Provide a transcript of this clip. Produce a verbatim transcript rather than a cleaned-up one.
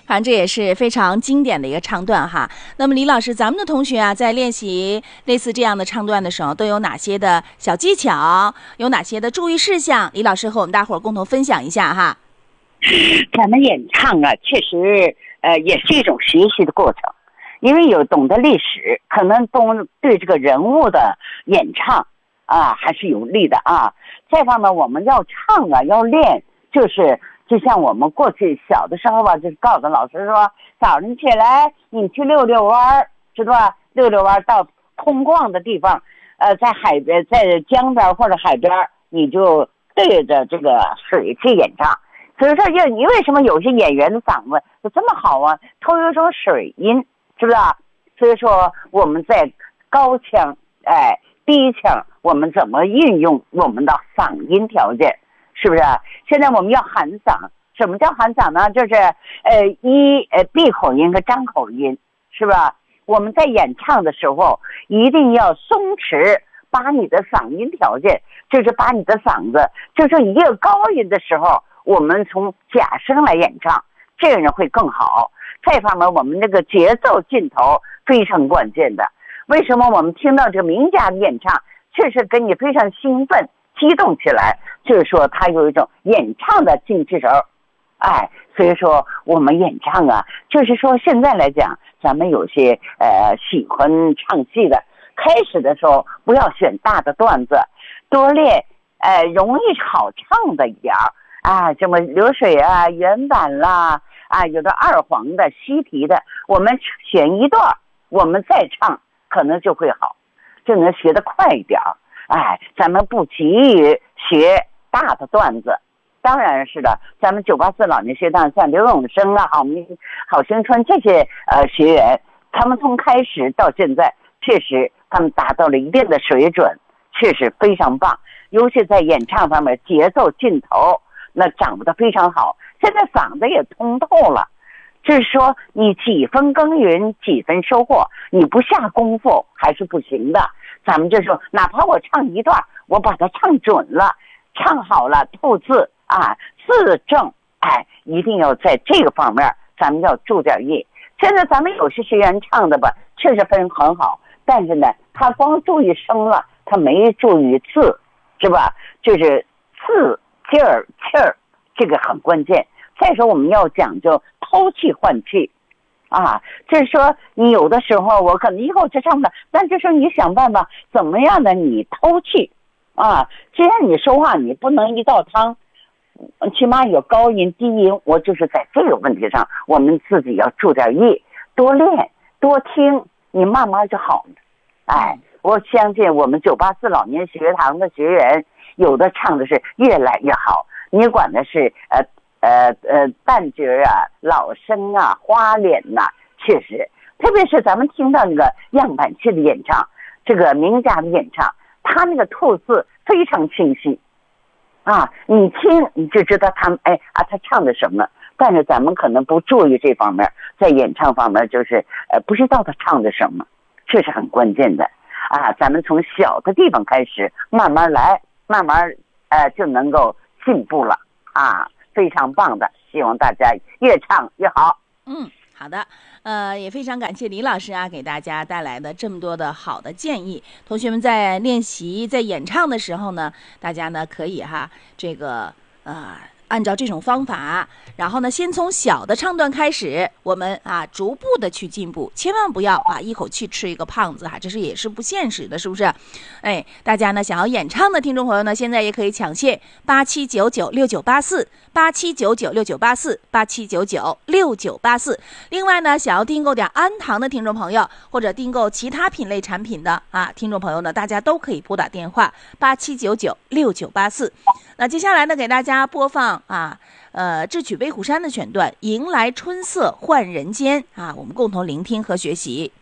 反正这也是非常经典的一个唱段哈。那么李老师，咱们的同学啊，在练习类似这样的唱段的时候，都有哪些的小技巧，有哪些的注意事项？李老师和我们大伙儿共同分享一下哈。 咱们演唱啊，确实呃也是一种学习的过程，因为有懂得历史，可能懂对这个人物的演唱啊还是有利的啊。再方面，我们要唱啊，要练，就是就像我们过去小的时候吧，就是告诉老师说，早上起来你去溜溜弯，知道吧？溜溜弯到空旷的地方，呃，在海边，在江边或者海边，你就对着这个水去演唱。所以说，就你为什么有些演员的嗓子就这么好啊？都有一种水音，是不是啊？所以说我们在高腔，哎，低腔，我们怎么运用我们的嗓音条件？是不是？现在我们要含嗓，什么叫含嗓呢？就是呃一呃闭口音和张口音，是吧？我们在演唱的时候一定要松弛，把你的嗓音条件，就是把你的嗓子，就是一个高音的时候，我们从假声来演唱，这样会更好。再方面，我们这个节奏劲头非常关键的。为什么我们听到这个名家的演唱，确实跟你非常兴奋、激动起来？就是说，他有一种演唱的精气神儿，哎，所以说我们演唱啊，就是说现在来讲，咱们有些呃喜欢唱戏的，开始的时候不要选大的段子，多练呃容易好唱的一点儿啊，什么流水啊、原版啦啊，有的二黄的、西皮的，我们选一段，我们再唱，可能就会好，就能学得快一点儿。哎，咱们不急于学大的段子。当然是的，咱们九八四老年学堂像刘永生啊、好明、好青春这些呃学员，他们从开始到现在，确实他们达到了一定的水准，确实非常棒。尤其在演唱方面，节奏劲头那掌握得非常好。现在嗓子也通透了，就是说你几分耕耘几分收获，你不下功夫还是不行的。咱们就说，哪怕我唱一段，我把它唱准了，唱好了，吐字啊，字正，哎，一定要在这个方面，咱们要注点意。现在咱们有些学员唱的吧，确实分很好，但是呢，他光注意声了，他没注意字，是吧？就是字劲儿气儿，这个很关键。再说我们要讲究偷气换气。啊，就是说你有的时候我可能以后就唱不了，但就是你想办法怎么样的你偷气啊。既然你说话你不能一道汤，起码有高音低音，我就是在这个问题上我们自己要注点意，多练多听，你慢慢就好了。哎，我相信我们九八四老年学堂的学员，有的唱的是越来越好，你管的是呃呃呃，旦角啊、老生啊、花脸呐、啊，确实，特别是咱们听到那个样板戏的演唱，这个名家的演唱，他那个吐字非常清晰，啊，你听你就知道他们哎啊，他唱的什么。但是咱们可能不注意这方面，在演唱方面就是呃不知道他唱的什么，这是很关键的啊。咱们从小的地方开始，慢慢来，慢慢呃就能够进步了啊。非常棒的，希望大家越唱越好。 嗯，好的，呃，也非常感谢李老师啊，给大家带来的这么多的好的建议。同学们在练习、在演唱的时候呢，大家呢可以哈，这个呃。按照这种方法，然后呢，先从小的唱段开始，我们啊逐步的去进步，千万不要啊一口气吃一个胖子哈，这是也是不现实的，是不是？哎，大家呢想要演唱的听众朋友呢，现在也可以抢线八七九九六九八四八七九九六九八四八七九九六九八四。另外呢，想要订购点安糖的听众朋友，或者订购其他品类产品的啊听众朋友呢，大家都可以拨打电话八七九九六九八四。那接下来呢，给大家播放啊，呃，智取威虎山的选段《迎来春色换人间》啊，我们共同聆听和学习。